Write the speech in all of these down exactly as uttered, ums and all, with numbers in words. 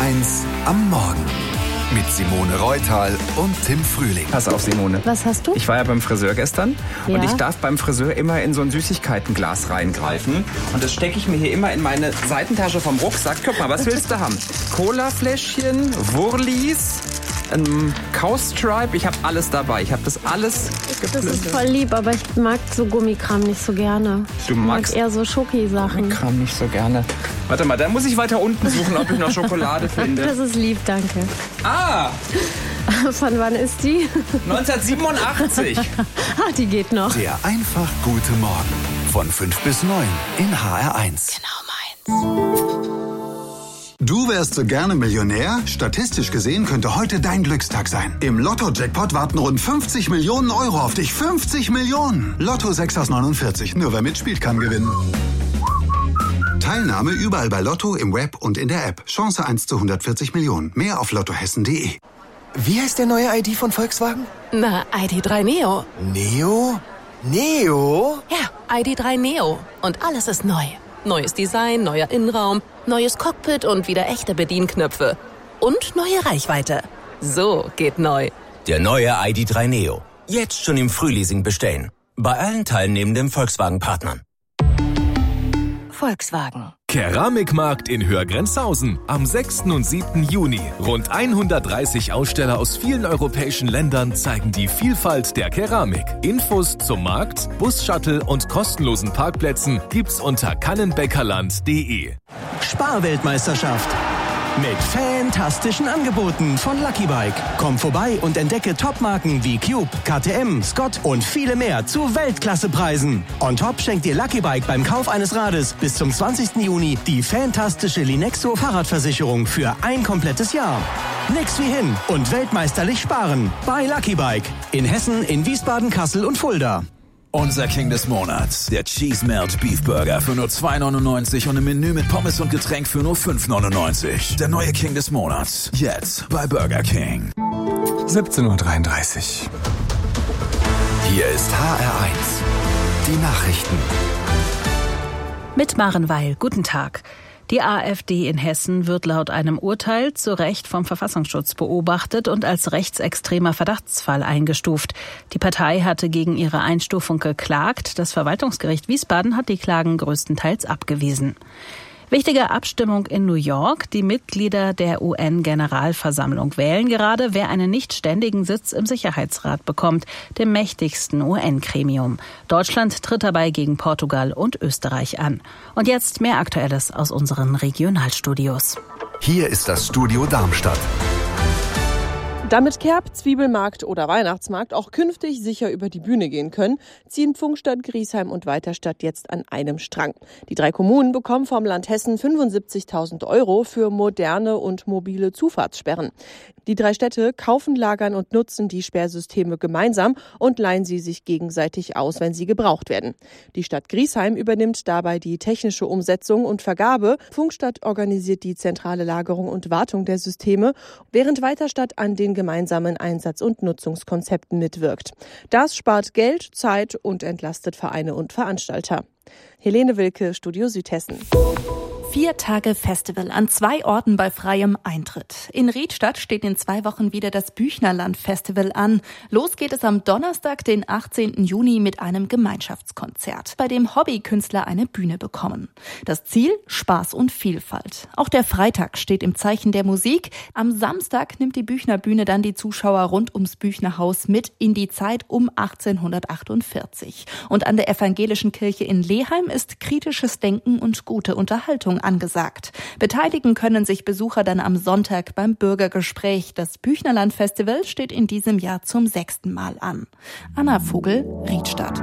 eins am Morgen. Mit Simone Reutal und Tim Frühling. Pass auf, Simone. Was hast du? Ich war ja beim Friseur gestern Ja. und ich darf beim Friseur immer in so ein Süßigkeitenglas reingreifen. Und das stecke ich mir hier immer in meine Seitentasche vom Rucksack. Guck mal, was willst du haben? Colafläschchen, Wurlis, ein Cowstripe. Ich habe alles dabei. Ich habe das alles Das geplündert. ist voll lieb, aber ich mag so Gummikram nicht so gerne. Ich Du magst mag eher so Schoki-Sachen. Kram nicht so gerne. Warte mal, da muss ich weiter unten suchen, ob ich noch Schokolade finde. Das ist lieb, danke. Ah, Von wann ist die? neunzehnhundertsiebenundachtzig. Ah, die geht noch. Der einfach gute Morgen. Von fünf bis neun in H R eins. Genau meins. Du wärst so gerne Millionär? Statistisch gesehen könnte heute dein Glückstag sein. Im Lotto-Jackpot warten rund fünfzig Millionen Euro auf dich. fünfzig Millionen! Lotto sechs aus neunundvierzig. Nur wer mitspielt, kann gewinnen. Teilnahme überall bei Lotto, im Web und in der App. Chance eins zu hundertvierzig Millionen. Mehr auf lottohessen punkt de. Wie heißt der neue I D von Volkswagen? Na, I D drei Neo. Neo? Neo? Ja, I D drei Neo. Und alles ist neu. Neues Design, neuer Innenraum, neues Cockpit und wieder echte Bedienknöpfe. Und neue Reichweite. So geht neu. Der neue I D drei Neo. Jetzt schon im Frühleasing bestellen. Bei allen teilnehmenden Volkswagen-Partnern. Volkswagen. Keramikmarkt in Hörgrenzhausen am sechsten und siebten Juni. Rund hundertdreißig Aussteller aus vielen europäischen Ländern zeigen die Vielfalt der Keramik. Infos zum Markt, Bus-Shuttle und kostenlosen Parkplätzen gibt's unter kannenbäckerland punkt de. Sparweltmeisterschaft. Mit fantastischen Angeboten von Lucky Bike. Komm vorbei und entdecke Topmarken wie Cube, K T M, Scott und viele mehr zu Weltklassepreisen. On top schenkt dir Lucky Bike beim Kauf eines Rades bis zum zwanzigsten Juni die fantastische Linexo Fahrradversicherung für ein komplettes Jahr. Nix wie hin und weltmeisterlich sparen bei Lucky Bike. In Hessen, in Wiesbaden, Kassel und Fulda. Unser King des Monats, der Cheese Melt Beef Burger für nur zwei neunundneunzig und ein Menü mit Pommes und Getränk für nur fünf neunundneunzig. Der neue King des Monats, jetzt bei Burger King. siebzehn Uhr dreiunddreißig. Hier ist H R eins. Die Nachrichten. Mit Maren Weil, guten Tag. Die AfD in Hessen wird laut einem Urteil zu Recht vom Verfassungsschutz beobachtet und als rechtsextremer Verdachtsfall eingestuft. Die Partei hatte gegen ihre Einstufung geklagt. Das Verwaltungsgericht Wiesbaden hat die Klagen größtenteils abgewiesen. Wichtige Abstimmung in New York. Die Mitglieder der U N-Generalversammlung wählen gerade, wer einen nicht ständigen Sitz im Sicherheitsrat bekommt, dem mächtigsten U N-Gremium. Deutschland tritt dabei gegen Portugal und Österreich an. Und jetzt mehr Aktuelles aus unseren Regionalstudios. Hier ist das Studio Darmstadt. Damit Kerb, Zwiebelmarkt oder Weihnachtsmarkt auch künftig sicher über die Bühne gehen können, ziehen Pfungstadt, Griesheim und Weiterstadt jetzt an einem Strang. Die drei Kommunen bekommen vom Land Hessen fünfundsiebzigtausend Euro für moderne und mobile Zufahrtssperren. Die drei Städte kaufen, lagern und nutzen die Sperrsysteme gemeinsam und leihen sie sich gegenseitig aus, wenn sie gebraucht werden. Die Stadt Griesheim übernimmt dabei die technische Umsetzung und Vergabe. Pfungstadt organisiert die zentrale Lagerung und Wartung der Systeme, während Weiterstadt an den gemeinsamen Einsatz- und Nutzungskonzepten mitwirkt. Das spart Geld, Zeit und entlastet Vereine und Veranstalter. Helene Wilke, Studio Südhessen. Vier Tage Festival an zwei Orten bei freiem Eintritt. In Riedstadt steht in zwei Wochen wieder das Büchnerland-Festival an. Los geht es am Donnerstag, den achtzehnten Juni, mit einem Gemeinschaftskonzert, bei dem Hobbykünstler eine Bühne bekommen. Das Ziel? Spaß und Vielfalt. Auch der Freitag steht im Zeichen der Musik. Am Samstag nimmt die Büchnerbühne dann die Zuschauer rund ums Büchnerhaus mit in die Zeit um achtzehnhundertachtundvierzig. Und an der Evangelischen Kirche in Leheim ist kritisches Denken und gute Unterhaltung angesagt. Beteiligen können sich Besucher dann am Sonntag beim Bürgergespräch. Das Büchnerland-Festival steht in diesem Jahr zum sechsten Mal an. Anna Vogel, Riedstadt.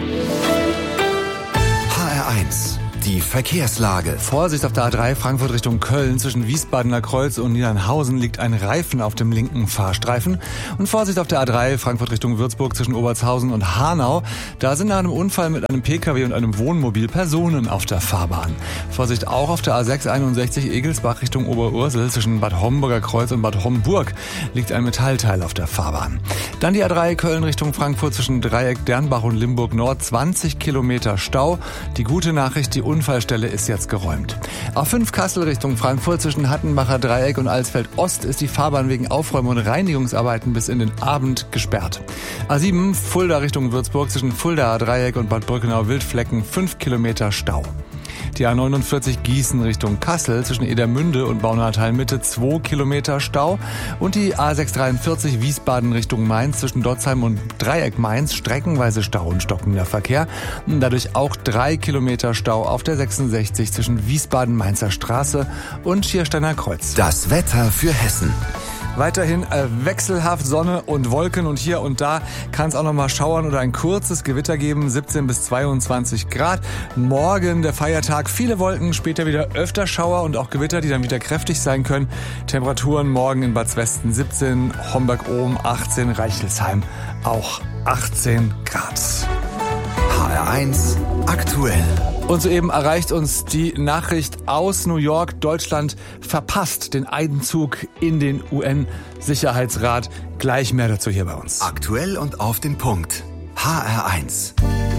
H R eins. Die Verkehrslage. Vorsicht auf der A drei Frankfurt Richtung Köln. Zwischen Wiesbadener Kreuz und Niedernhausen liegt ein Reifen auf dem linken Fahrstreifen. Und Vorsicht auf der A drei Frankfurt Richtung Würzburg zwischen Obertshausen und Hanau. Da sind nach einem Unfall mit einem Pkw und einem Wohnmobil Personen auf der Fahrbahn. Vorsicht auch auf der A sechs einundsechzig Egelsbach Richtung Oberursel. Zwischen Bad Homburger Kreuz und Bad Homburg liegt ein Metallteil auf der Fahrbahn. Dann die A drei Köln Richtung Frankfurt zwischen Dreieck Dernbach und Limburg Nord. zwanzig Kilometer Stau. Die gute Nachricht, die Unfallstelle ist jetzt geräumt. A fünf Kassel Richtung Frankfurt zwischen Hattenbacher Dreieck und Alsfeld Ost ist die Fahrbahn wegen Aufräumen und Reinigungsarbeiten bis in den Abend gesperrt. A sieben Fulda Richtung Würzburg zwischen Fuldaer Dreieck und Bad Brückenau-Wildflecken fünf Kilometer Stau. Die A neunundvierzig Gießen Richtung Kassel zwischen Edermünde und Baunatal Mitte zwei Kilometer Stau und die A sechshundertdreiundvierzig Wiesbaden Richtung Mainz zwischen Dotzheim und Dreieck Mainz streckenweise Stau und stockender Verkehr. Dadurch auch drei Kilometer Stau auf der sechsundsechzig zwischen Wiesbaden-Mainzer Straße und Schiersteiner Kreuz. Das Wetter für Hessen. Weiterhin äh, wechselhaft Sonne und Wolken und hier und da kann es auch noch mal schauern oder ein kurzes Gewitter geben, siebzehn bis zweiundzwanzig Grad. Morgen der Feiertag, viele Wolken, später wieder öfter Schauer und auch Gewitter, die dann wieder kräftig sein können. Temperaturen morgen in Bad Zwesten siebzehn, Homberg-Ohm achtzehn, Reichelsheim auch achtzehn Grad. H R eins aktuell. Und soeben erreicht uns die Nachricht aus New York. Deutschland verpasst den Einzug in den U N-Sicherheitsrat. Gleich mehr dazu hier bei uns. Aktuell und auf den Punkt. H R eins.